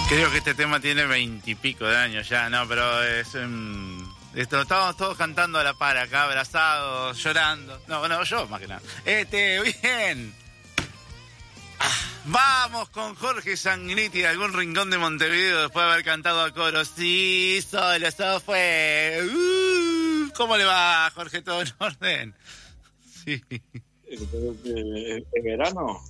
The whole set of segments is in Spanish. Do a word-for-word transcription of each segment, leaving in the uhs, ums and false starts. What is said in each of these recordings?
Creo que este tema tiene veintipico de años ya, ¿no? Pero es... Um, esto, estábamos todos cantando a la par acá, abrazados, llorando. No, bueno, yo más que nada. Este, bien. Ah, vamos con Jorge Sanguinetti de algún rincón de Montevideo después de haber cantado a coro. Sí, solo, eso fue. Uh, ¿Cómo le va, Jorge? ¿Todo en orden? Sí. ¿El verano?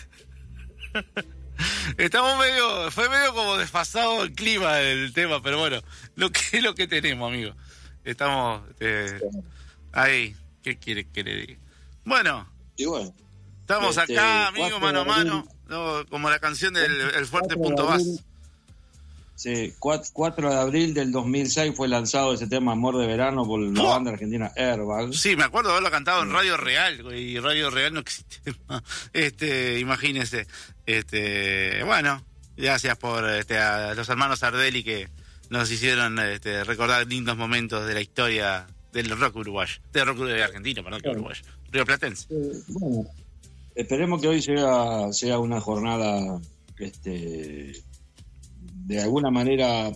Estamos medio, fue medio como desfasado el clima del tema, pero bueno, lo que es lo que tenemos, amigo. Estamos eh, ahí, ¿qué quiere que le diga? Bueno, y bueno estamos este, acá, amigo, mano a mano, ¿no? Como la canción del El Fuerte Punto Vas. Sí, cuatro de abril del dos mil seis fue lanzado ese tema Amor de Verano por la banda argentina Airbag. Sí, me acuerdo de haberlo cantado en Radio Real, y Radio Real no existe más. Este, imagínense. Este, bueno, gracias por este, a los hermanos Ardelli que nos hicieron este, recordar lindos momentos de la historia del rock uruguayo, del rock argentino, perdón, que uruguayo, rioplatense. Eh, bueno, esperemos que hoy sea, sea una jornada este, de alguna manera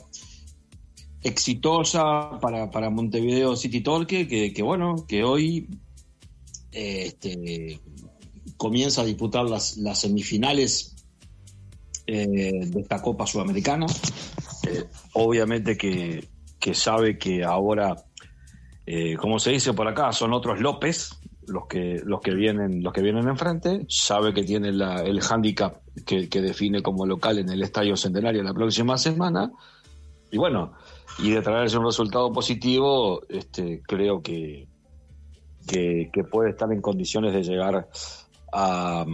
exitosa para, para Montevideo City Torque, que, que bueno, que hoy eh, este, comienza a disputar las, las semifinales eh, de esta Copa Sudamericana. Eh, obviamente que, que sabe que ahora, eh, como se dice por acá, son otros López los que los que vienen los que vienen enfrente. Sabe que tiene la, el hándicap que, que define como local en el Estadio Centenario la próxima semana. Y bueno, y de traerse un resultado positivo, este, creo que, que, que puede estar en condiciones de llegar a,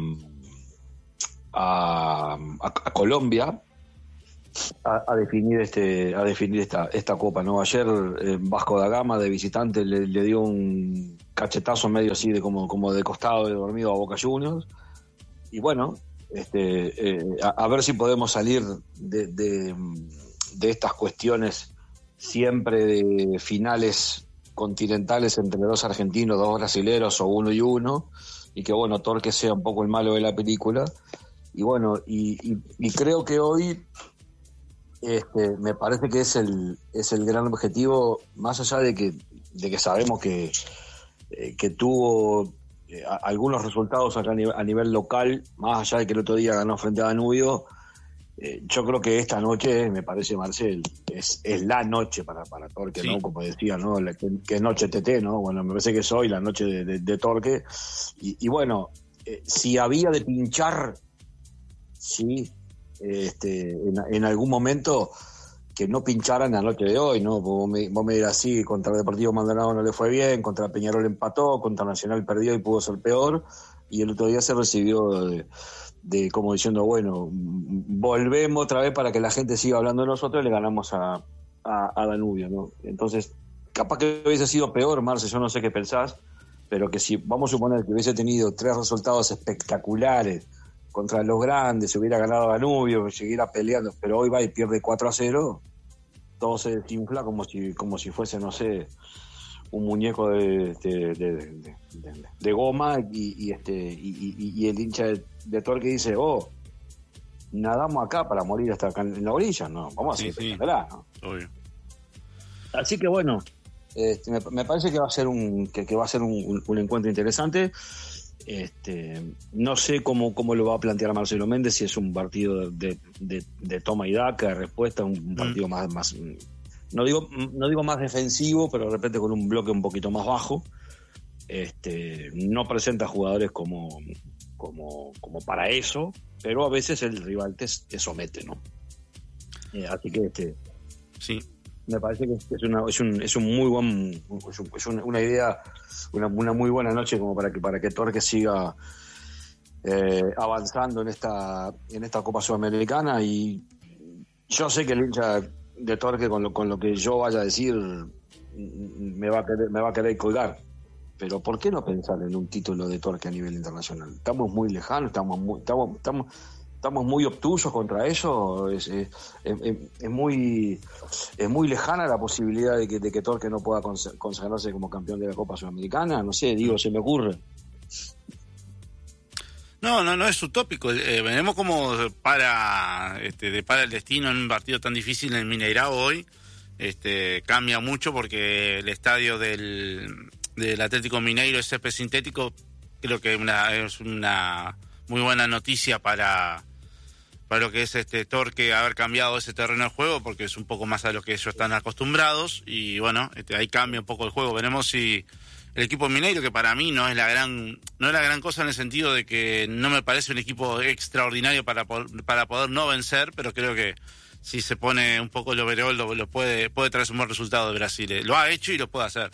a, a Colombia a, a definir este a definir esta esta copa, ¿no? Ayer eh, Vasco da Gama de visitante le, le dio un cachetazo medio así de como como de costado de dormido a Boca Juniors, y bueno, este eh, a, a ver si podemos salir de, de, de estas cuestiones siempre de finales continentales entre dos argentinos, dos brasileros o uno y uno, y que bueno, Torque sea un poco el malo de la película. Y bueno, y, y, y creo que hoy este, me parece que es el es el gran objetivo, más allá de que de que sabemos que eh, que tuvo eh, a, algunos resultados acá a nivel, a nivel local, más allá de que el otro día ganó frente a Danubio. Eh, yo creo que esta noche, me parece, Marcel, es, es la noche para, para Torque, sí. ¿No? Como decía, ¿no? La, que, que es noche T T, ¿no? Bueno, me parece que es hoy la noche de, de, de Torque. Y, y bueno, eh, si había de pinchar, sí, este, en, en algún momento que no pincharan la noche de hoy, ¿no? Vos me, vos me dirás, sí, contra el Deportivo Maldonado no le fue bien, contra Peñarol empató, contra Nacional perdió y pudo ser peor, y el otro día se recibió de, de como diciendo, bueno, volvemos otra vez para que la gente siga hablando de nosotros y le ganamos a, a, a Danubio, ¿no? Entonces, capaz que hubiese sido peor, Marce, yo no sé qué pensás, pero que si vamos a suponer que hubiese tenido tres resultados espectaculares contra los grandes, se hubiera ganado a Danubio, siguiera peleando, pero hoy va y pierde cuatro a cero, todo se desinfla como si, como si fuese, no sé, un muñeco de, de, de, de, de, de goma, y, y este y, y, y el hincha de, de Torque dice, oh, nadamos acá para morir hasta acá en la orilla, no, vamos a seguir sí, sí. ¿no? Obvio. Así que bueno, este, me, me parece que va a ser un que, que va a ser un, un, un encuentro interesante. Este, no sé cómo, cómo lo va a plantear Marcelo Méndez, si es un partido de, de, de toma y daca, de respuesta, un, un partido mm. más, más no digo, no digo más defensivo, pero de repente con un bloque un poquito más bajo. Este, no presenta jugadores como, como, como para eso, pero a veces el rival te, te somete, ¿no? Eh, así que este, sí. Me parece que es una es un, es un muy buen es, un, es una, una idea una, una muy buena noche como para que para que Torque siga eh, avanzando en esta en esta Copa Sudamericana. Y yo sé que el hincha de Torque con lo con lo que yo vaya a decir me va a querer me va a querer colgar, pero ¿por qué no pensar en un título de Torque a nivel internacional? Estamos muy lejanos, estamos muy, estamos estamos estamos muy obtusos contra ellos. Es, es, es, es muy es muy lejana la posibilidad de que, de que Torque no pueda consagrarse como campeón de la Copa Sudamericana. No sé, digo, se me ocurre. No, no, no es utópico. Eh, veremos cómo para, este, depara el destino en un partido tan difícil en el Mineirao hoy. Este, cambia mucho porque el estadio del, del Atlético Mineiro es césped sintético. Creo que una, es una muy buena noticia para, para lo que es este Torque haber cambiado ese terreno de juego, porque es un poco más a lo que ellos están acostumbrados. Y bueno, este, ahí cambia un poco el juego. Veremos si el equipo Mineiro, que para mí no es la gran no es la gran cosa en el sentido de que no me parece un equipo extraordinario para para poder no vencer, pero creo que si se pone un poco el overall lo, lo puede puede traer un buen resultado de Brasil. Lo ha hecho y lo puede hacer.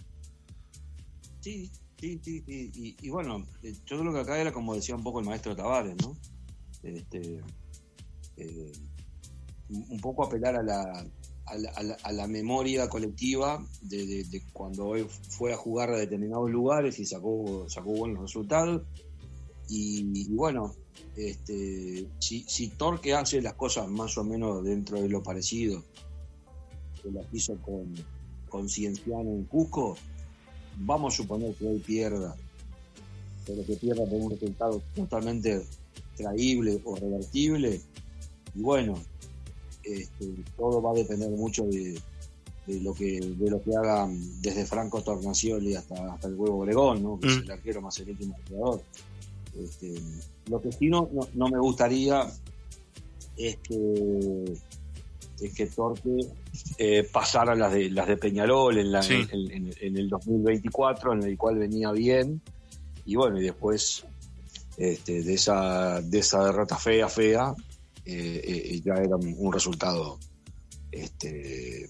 Sí, sí, sí, sí. Y, y bueno, yo creo que acá era como decía un poco el maestro Tavares, ¿no? Este, eh, un poco apelar a la A la, a, la, a la memoria colectiva de, de, de cuando él fue a jugar a determinados lugares y sacó, sacó buenos resultados. Y, y bueno, este, si, si Torque hace las cosas más o menos dentro de lo parecido que las hizo con, con Cienciano en Cusco, vamos a suponer que él pierda, pero que pierda por un resultado totalmente traíble o revertible. Y bueno, Este, todo va a depender mucho de, de lo que de lo que hagan desde Franco Tornacioli hasta, hasta el Huevo Obregón, ¿no? Que mm. es el arquero más el último jugador. Este, lo que sí no, no, no me gustaría es que es que Torque eh, pasara las de las de Peñarol en, la, sí. en, en, en el dos mil veinticuatro, en el cual venía bien, y bueno, y después este, de esa de esa derrota fea, fea Eh, eh, ya era un, un resultado este,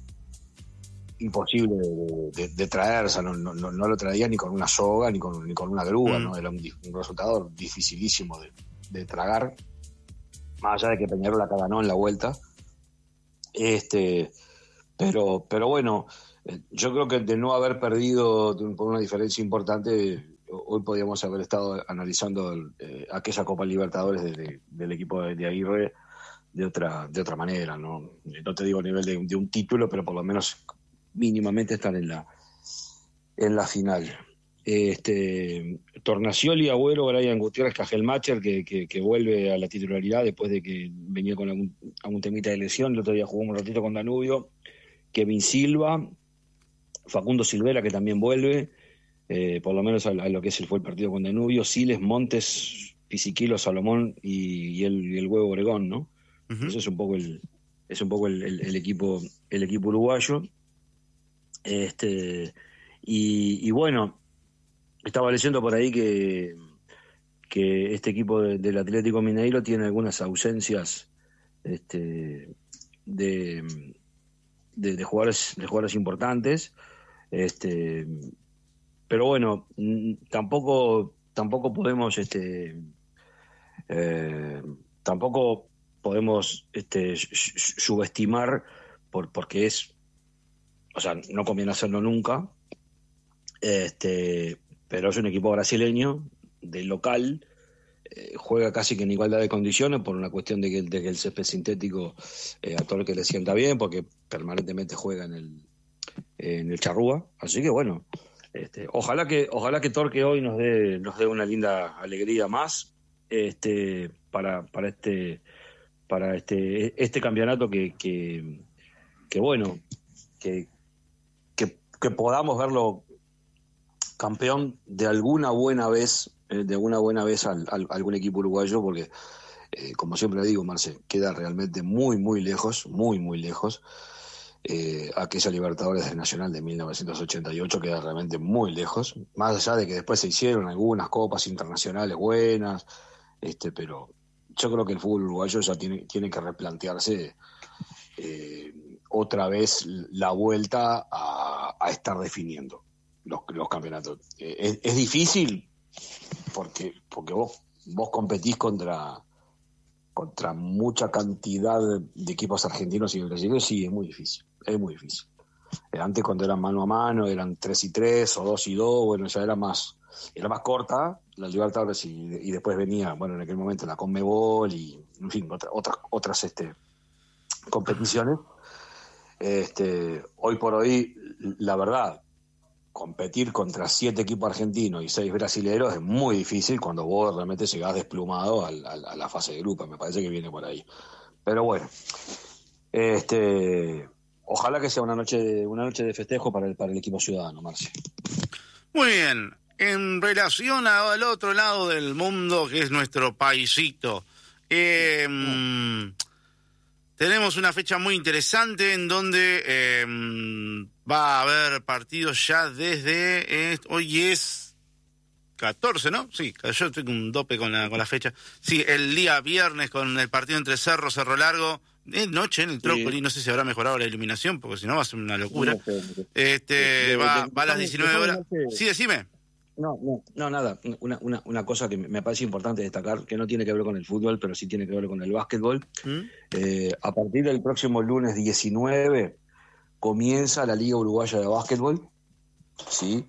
imposible de, de, de traer, o sea, no, no, no lo traía ni con una soga ni con, ni con una grúa, mm. ¿no? Era un, un resultado dificilísimo de, de tragar, más allá de que Peñarol la ganó en la vuelta. Este, pero, pero bueno, yo creo que de no haber perdido por una diferencia importante, hoy podríamos haber estado analizando eh, aquella Copa Libertadores de, de, del equipo de, de Aguirre de otra de otra manera, no no te digo a nivel de, de un título, pero por lo menos mínimamente estar en la en la final. Este, Tornacioli, Agüero, Brian Gutiérrez, Cajelmacher, que, que, que vuelve a la titularidad después de que venía con algún, algún temita de lesión. El otro día jugó un ratito con Danubio. Kevin Silva, Facundo Silvera, que también vuelve. Eh, por lo menos a, a lo que es el, fue el partido con Danubio, Siles, Montes, Pisiquilo, Salomón y, y, el, y el Huevo Obregón, ¿no? Uh-huh. Eso es un poco el es un poco el, el, el equipo el equipo uruguayo. Este y, y bueno, estaba leyendo por ahí que que este equipo de, del Atlético Mineiro tiene algunas ausencias este de de, de jugadores de jugadores importantes, este pero bueno, tampoco tampoco podemos este eh, tampoco podemos este subestimar por porque es, o sea, no conviene hacerlo nunca, este pero es un equipo brasileño de local, eh, juega casi que en igualdad de condiciones por una cuestión de que, de que el césped sintético eh, a todo el que le sienta bien, porque permanentemente juega en el en el Charrúa, así que bueno, Este, ojalá que ojalá que Torque hoy nos dé nos dé una linda alegría más este para para este para este este campeonato que que, que bueno que, que que podamos verlo campeón de alguna buena vez eh, de alguna buena vez al, al, algún equipo uruguayo, porque eh, como siempre digo, Marce, queda realmente muy muy lejos muy muy lejos. Eh, aquella Libertadores del Nacional de mil novecientos ochenta y ocho queda realmente muy lejos, más allá de que después se hicieron algunas copas internacionales buenas, este, pero yo creo que el fútbol uruguayo ya tiene, tiene que replantearse eh, otra vez la vuelta a, a estar definiendo los, los campeonatos. Eh, es, es difícil porque, porque vos, vos competís contra contra mucha cantidad de equipos argentinos y brasileños, sí, es muy difícil, es muy difícil. Antes, cuando eran mano a mano, eran tres y tres o dos y dos, bueno, ya era más era más corta la Libertadores, y, y después venía, bueno, en aquel momento la Conmebol y, en fin, otra, otras otras este, competiciones. Este, hoy por hoy, la verdad, competir contra siete equipos argentinos y seis brasileños es muy difícil cuando vos realmente llegás desplumado al, al, a la fase de grupo. Me parece que viene por ahí. Pero bueno, este, ojalá que sea una noche de, una noche de festejo para el, para el equipo ciudadano, Marce. Muy bien. En relación al otro lado del mundo, que es nuestro paisito, eh, mm. tenemos una fecha muy interesante en donde eh, va a haber partidos ya desde... Eh, hoy es catorce, ¿no? Sí, yo tengo un dope con la, con la fecha. Sí, el día viernes con el partido entre Cerro, Cerro Largo. Es noche en el Trócoli, sí. No sé si habrá mejorado la iluminación, porque si no va a ser una locura. No, no, no. Este, va, va a las diecinueve horas. Sí, decime. No, no, no, nada. Una, una, una cosa que me parece importante destacar, que no tiene que ver con el fútbol, pero sí tiene que ver con el básquetbol. ¿Mm? Eh, a partir del próximo lunes diecinueve comienza la Liga Uruguaya de Básquetbol, ¿sí?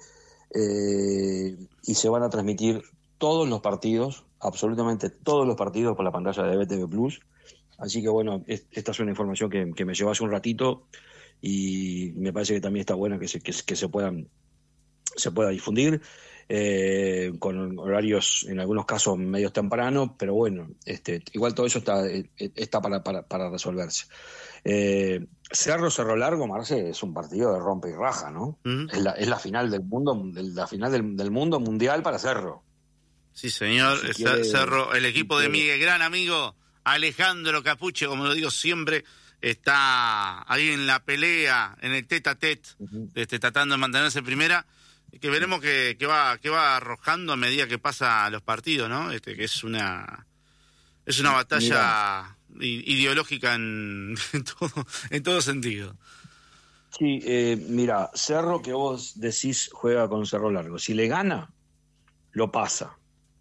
Eh, y se van a transmitir todos los partidos, absolutamente todos los partidos por la pantalla de B T V Plus. Así que bueno, es, esta es una información que, que me llevó hace un ratito y me parece que también está buena que se, que, que se puedan se pueda difundir. Eh, con horarios en algunos casos medios tempranos, pero bueno, este, igual todo eso está, está para, para, para resolverse. Eh, Cerro, Cerro Largo, Marce, es un partido de rompe y raja, ¿no? Uh-huh. Es, la, es la final del mundo, la final del, del mundo mundial para Cerro. Sí, señor, si quiere, Cerro, el equipo si de mi gran amigo Alejandro Capuche, como lo digo siempre, está ahí en la pelea, en el tete a tete, uh-huh. este, tratando de mantenerse en primera. Que veremos que, que va que va arrojando a medida que pasa los partidos, ¿no? Este, que es una es una batalla Mira. ideológica en, en todo en todo sentido. Sí, eh, mira, Cerro, que vos decís juega con Cerro Largo. Si le gana, lo pasa.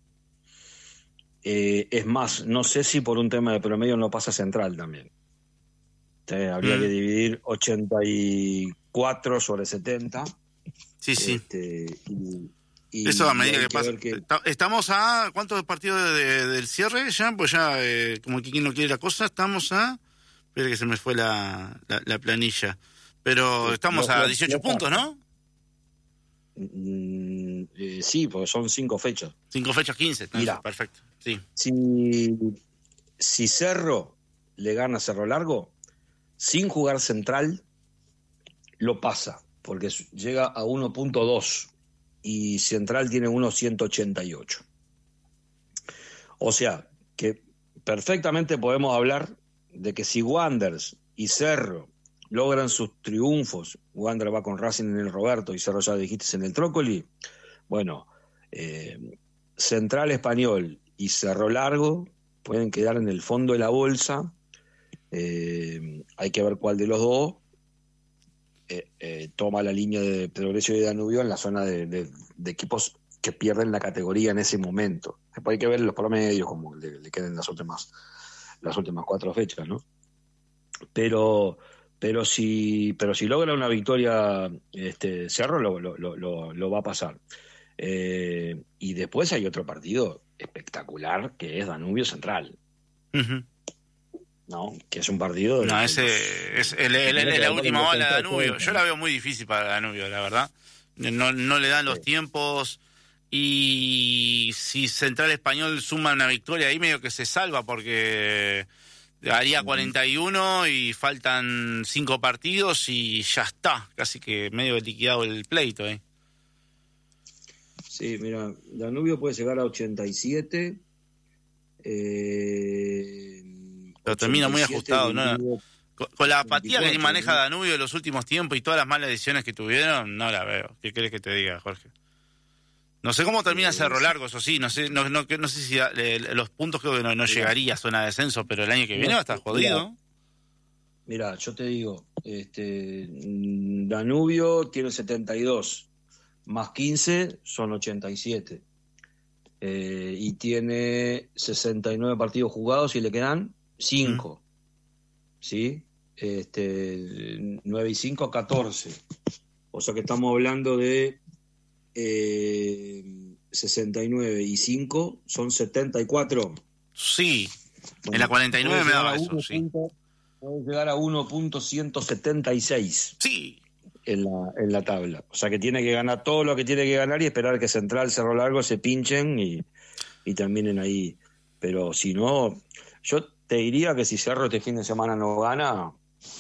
Eh, es más, no sé si por un tema de promedio no pasa Central también. Te, habría mm. que dividir ochenta y cuatro sobre setenta. Sí, sí. Este, y, y Eso a medida que, que pasa. Que... Estamos a... ¿Cuántos partidos de, de, del cierre ya? Pues ya, eh, como que quien no quiere la cosa, estamos a... Espera que se me fue la, la, la planilla. Pero sí, estamos no, a dieciocho no, puntos, ¿no? Mm, eh, sí, porque son cinco fechas. Cinco fechas, quince. Entonces, Mira, perfecto. Sí. Si, si Cerro le gana a Cerro Largo, sin jugar Central, lo pasa. Porque llega a uno punto dos y Central tiene uno punto ciento ochenta y ocho. O sea, que perfectamente podemos hablar de que si Wanderers y Cerro logran sus triunfos, Wanderers va con Racing en el Roberto y Cerro, ya dijiste, en el Trócoli, bueno, eh, Central Español y Cerro Largo pueden quedar en el fondo de la bolsa. Eh, hay que ver cuál de los dos Eh, eh, toma la línea de Progreso y Danubio en la zona de, de, de equipos que pierden la categoría en ese momento. Después hay que ver los promedios, como le, le queden las últimas las últimas cuatro fechas, ¿no? Pero pero si pero si logra una victoria este Cerro lo, lo, lo, lo va a pasar. Eh, y después hay otro partido espectacular que es Danubio Central. Uh-huh. No, que es un partido... No, ese es el, el, el, el, la última bala de Danubio. Yo la veo muy difícil para Danubio, la verdad. No, no le dan los sí. tiempos y si Central Español suma una victoria ahí medio que se salva porque haría cuarenta y uno y faltan cinco partidos y ya está, casi que medio liquidado el pleito. ¿eh? Sí, mira, Danubio puede llegar a ochenta y siete... Eh... Pero termina muy ajustado, ¿no? Con, con la apatía que maneja Danubio en los últimos tiempos y todas las malas decisiones que tuvieron, no la veo. ¿Qué querés que te diga, Jorge? No sé cómo termina Cerro Largo, eso sí. No sé no, no, no sé si eh, los puntos creo que no, no llegaría a zona de descenso, pero el año que viene va a estar jodido. Mira, yo te digo, este Danubio tiene setenta y dos, más quince son ochenta y siete. Eh, y tiene sesenta y nueve partidos jugados y le quedan cinco, mm. ¿sí? Este, nueve y cinco, catorce. O sea que estamos hablando de eh, sesenta y nueve y cinco, son setenta y cuatro. Sí, bueno, en la cuarenta y nueve me daba eso, sí. Vamos a llegar a uno punto ciento setenta y seis. Sí. en la, en la tabla. O sea que tiene que ganar todo lo que tiene que ganar y esperar que Central, Cerro Largo se pinchen y, y terminen ahí. Pero si no, yo te diría que si Cerro este fin de semana no gana,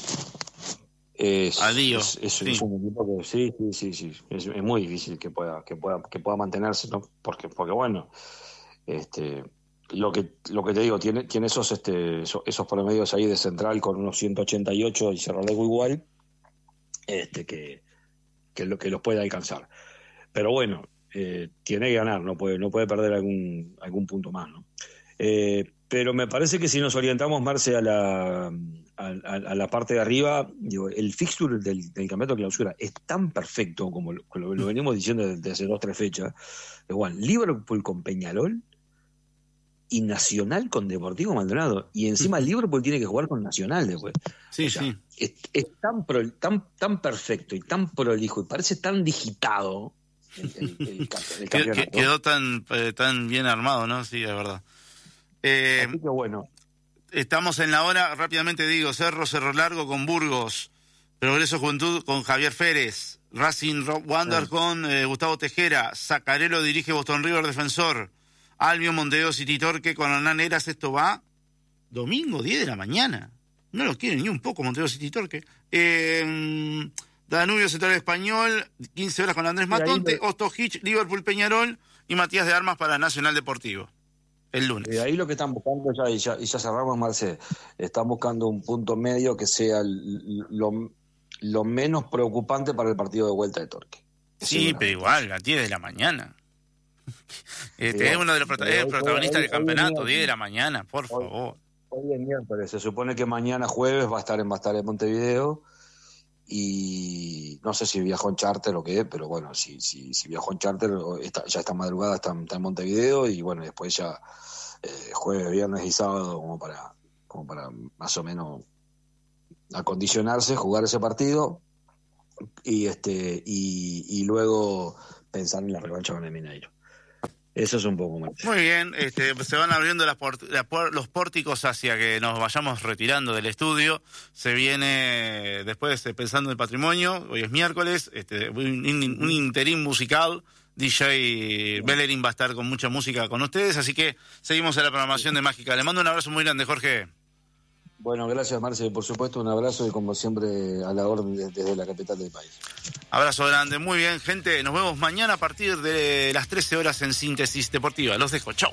es, Adiós. es, es, sí. es un equipo que sí, sí, sí, sí. Es, es muy difícil que pueda, que pueda, que pueda mantenerse, ¿no? Porque, porque bueno, este, lo que, lo que te digo, tiene, tiene esos, este, esos, esos promedios ahí de Central con unos ciento ochenta y ocho y Cerro Largo igual, este, que, que lo que los puede alcanzar. Pero bueno, eh, tiene que ganar, no puede, no puede perder algún, algún punto más, ¿no? Eh, pero me parece que si nos orientamos, Marce, a la, a, a la parte de arriba, digo, el fixture del, del campeonato de clausura es tan perfecto como lo, lo, lo venimos diciendo desde hace dos o tres fechas. Igual, Liverpool con Peñarol y Nacional con Deportivo Maldonado. Y encima Liverpool tiene que jugar con Nacional después. Sí, o sea, sí. Es, es tan, pro, tan, tan perfecto y tan prolijo y parece tan digitado el, el, el, el, el campeonato. Quedó tan, eh, tan bien armado, ¿no? Sí, es verdad. Eh, Así que bueno. Estamos en la hora, rápidamente digo, Cerro, Cerro Largo con Burgos, Progreso Juventud con Javier Férez, Racing Rock Wander sí. con eh, Gustavo Tejera, Zacarelo dirige Boston River Defensor, Albion Montevideo City Torque con Hernán Heras. Esto va domingo, diez de la mañana. No lo quieren ni un poco Montevideo City Torque. Eh, Danubio Central Español, quince horas con Andrés Matonte, lo... Osto Hitch, Liverpool Peñarol y Matías de Armas para Nacional Deportivo. El lunes. Eh, ahí lo que están buscando, ya, y, ya, y ya cerramos, Marce, están buscando un punto medio que sea lo, lo menos preocupante para el partido de vuelta de Torque. Sí, pero igual, a las diez de la mañana. Este sí, es uno de los prota- hoy, protagonistas hoy, del hoy, campeonato, diez de la mañana, por hoy, favor. Hoy es miércoles, se supone que mañana jueves va a estar en, va a estar en Montevideo y no sé si viajó en charter o qué, pero bueno, si, si, si viajó en charter, está, ya esta madrugada está, está en Montevideo y bueno, después ya eh, jueves, viernes y sábado como para, como para más o menos acondicionarse, jugar ese partido y este y, y luego pensar en la revancha con el Mineiro. Eso es un poco más. Muy bien, este, se van abriendo las port- la por- los pórticos hacia que nos vayamos retirando del estudio. Se viene después eh, pensando en el patrimonio. Hoy es miércoles, este, un, un interín musical. D J Bellerín va a estar con mucha música con ustedes, así que seguimos en la programación de Mágica. Le mando un abrazo muy grande, Jorge. Bueno, gracias, Marce, por supuesto, un abrazo y como siempre a la orden desde la capital del país. Abrazo grande, muy bien, gente, nos vemos mañana a partir de las trece horas en Síntesis Deportiva. Los dejo, chau.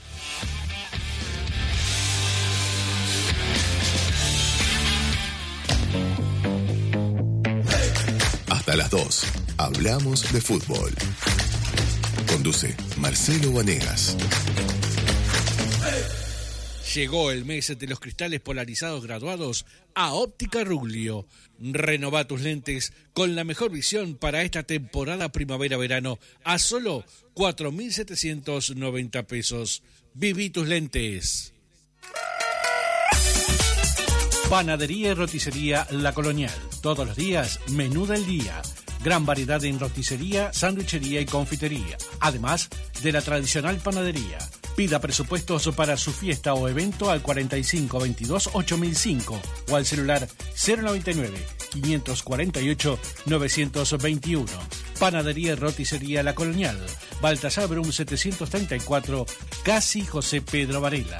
Hasta las dos, hablamos de fútbol. Conduce Marcelo Vanegas. Llegó el mes de los cristales polarizados graduados a Óptica Ruglio. Renova tus lentes con la mejor visión para esta temporada primavera-verano a solo cuatro mil setecientos noventa pesos. Viví tus lentes. Panadería y roticería La Colonial. Todos los días, menú del día. Gran variedad en roticería, sándwichería y confitería. Además de la tradicional panadería. Pida presupuestos para su fiesta o evento al cuarenta y cinco veintidós ocho mil cinco o al celular cero noventa y nueve quinientos cuarenta y ocho novecientos veintiuno. Panadería y roticería La Colonial. Baltasar Brum setecientos treinta y cuatro, casi José Pedro Varela.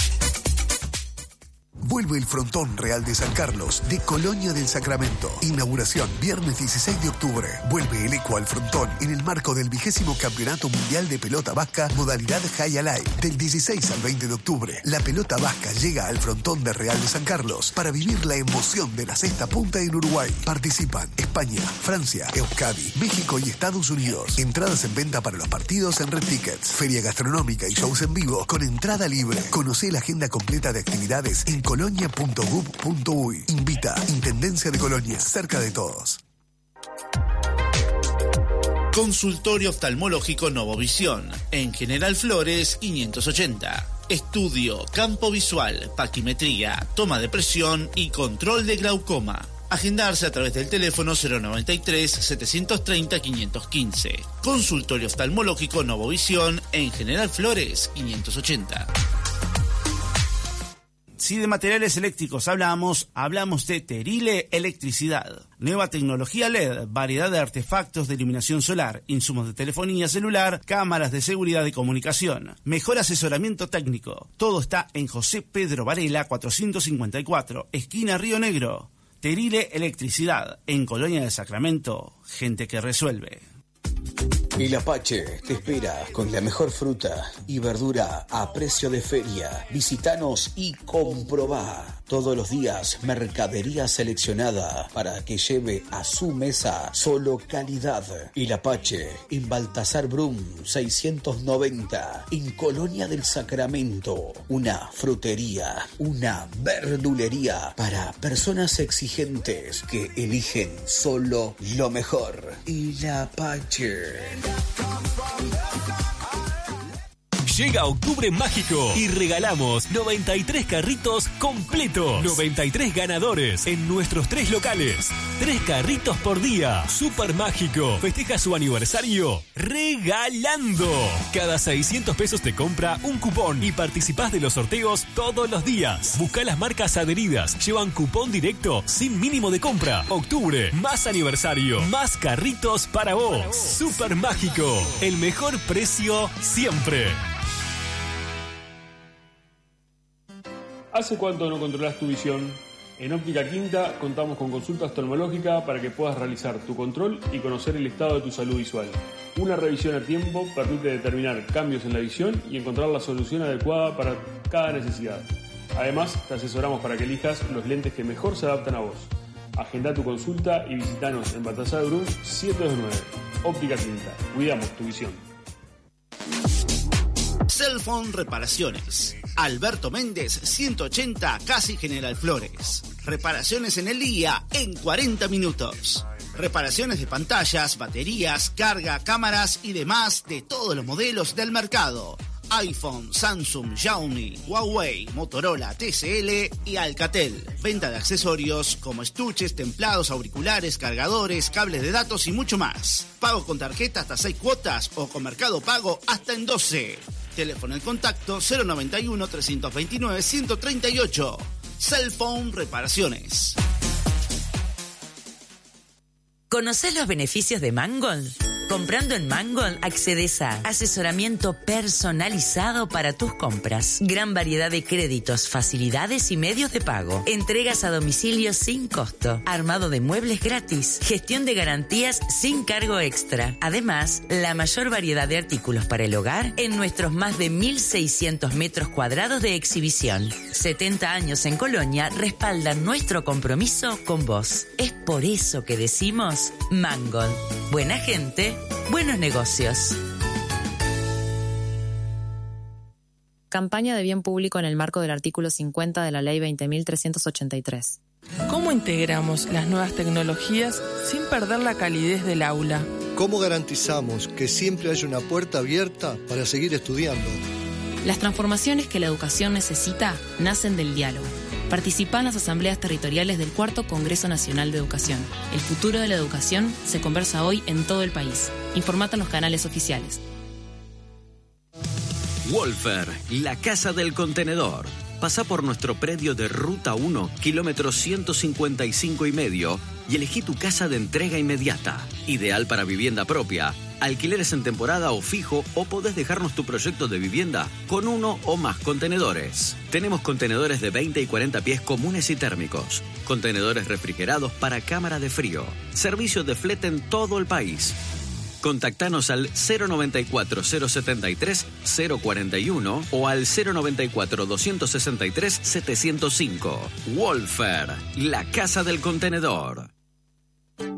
Vuelve el Frontón Real de San Carlos de Colonia del Sacramento. Inauguración viernes dieciséis de octubre. Vuelve el eco al Frontón en el marco del vigésimo Campeonato Mundial de Pelota Vasca modalidad High Alive. Del dieciséis al veinte de octubre, la pelota vasca llega al Frontón de Real de San Carlos para vivir la emoción de la sexta punta en Uruguay. Participan España, Francia, Euskadi, México y Estados Unidos. Entradas en venta para los partidos en Red Tickets. Feria gastronómica y shows en vivo con entrada libre. Conocé la agenda completa de actividades en colonia punto gov punto uy. Invita Intendencia de Colonia, cerca de todos. Consultorio oftalmológico Novovisión, en General Flores quinientos ochenta. Estudio, campo visual, paquimetría, toma de presión y control de glaucoma. Agendarse a través del teléfono cero noventa y tres setecientos treinta quinientos quince. Consultorio oftalmológico Novovisión, en General Flores quinientos ochenta. Si de materiales eléctricos hablamos, hablamos de Terile Electricidad. Nueva tecnología L E D, variedad de artefactos de iluminación solar, insumos de telefonía celular, cámaras de seguridad y comunicación. Mejor asesoramiento técnico. Todo está en José Pedro Varela cuatrocientos cincuenta y cuatro, esquina Río Negro. Terile Electricidad, en Colonia del Sacramento. Gente que resuelve. El Apache te espera con la mejor fruta y verdura a precio de feria. Visítanos y comprobá. Todos los días, mercadería seleccionada para que lleve a su mesa solo calidad. El Apache en Baltasar Brum seiscientos noventa, en Colonia del Sacramento. Una frutería, una verdulería para personas exigentes que eligen solo lo mejor. El Apache. Llega Octubre Mágico y regalamos noventa y tres carritos completos. noventa y tres ganadores en nuestros tres locales. Tres carritos por día. Super Mágico. Festeja su aniversario regalando. Cada seiscientos pesos te compra un cupón y participás de los sorteos todos los días. Busca las marcas adheridas. Llevan cupón directo sin mínimo de compra. Octubre, más aniversario. Más carritos para vos. Para vos. Super Mágico. El mejor precio siempre. ¿Hace cuánto no controlas tu visión? En Óptica Quinta contamos con consulta oftalmológica para que puedas realizar tu control y conocer el estado de tu salud visual. Una revisión a tiempo permite determinar cambios en la visión y encontrar la solución adecuada para cada necesidad. Además, te asesoramos para que elijas los lentes que mejor se adaptan a vos. Agenda tu consulta y visitanos en Baltasar Brum setecientos veintinueve. Óptica Quinta. Cuidamos tu visión. Cellphone Reparaciones. Alberto Méndez, ciento ochenta, casi General Flores. Reparaciones en el día en cuarenta minutos. Reparaciones de pantallas, baterías, carga, cámaras y demás de todos los modelos del mercado. iPhone, Samsung, Xiaomi, Huawei, Motorola, T C L y Alcatel. Venta de accesorios como estuches, templados, auriculares, cargadores, cables de datos y mucho más. Pago con tarjeta hasta seis cuotas o con Mercado Pago hasta en doce. Teléfono en contacto cero noventa y uno, trescientos veintinueve, ciento treinta y ocho. Cellphone Reparaciones. ¿Conocés los beneficios de Mangold? Comprando en Mangold accedes a asesoramiento personalizado para tus compras, gran variedad de créditos, facilidades y medios de pago, entregas a domicilio sin costo, armado de muebles gratis, gestión de garantías sin cargo extra. Además, la mayor variedad de artículos para el hogar en nuestros más de mil seiscientos metros cuadrados de exhibición. setenta años en Colonia respaldan nuestro compromiso con vos. Es por eso que decimos Mangold. Buena gente, buenos negocios. Campaña de bien público en el marco del artículo cincuenta de la Ley veinte mil trescientos ochenta y tres. ¿Cómo integramos las nuevas tecnologías sin perder la calidez del aula? ¿Cómo garantizamos que siempre haya una puerta abierta para seguir estudiando? Las transformaciones que la educación necesita nacen del diálogo. Participa en las asambleas territoriales del Cuarto Congreso Nacional de Educación. El futuro de la educación se conversa hoy en todo el país. Informate en los canales oficiales. Wolfer, la casa del contenedor. Pasá por nuestro predio de Ruta uno, kilómetro ciento cincuenta y cinco y medio, y elegí tu casa de entrega inmediata. Ideal para vivienda propia, alquileres en temporada o fijo, o podés dejarnos tu proyecto de vivienda con uno o más contenedores. Tenemos contenedores de veinte y cuarenta pies comunes y térmicos, contenedores refrigerados para cámara de frío, servicio de flete en todo el país. Contactanos al cero noventa y cuatro, cero setenta y tres, cero cuarenta y uno o al cero noventa y cuatro, doscientos sesenta y tres, setecientos cinco. Wolfer, la casa del contenedor.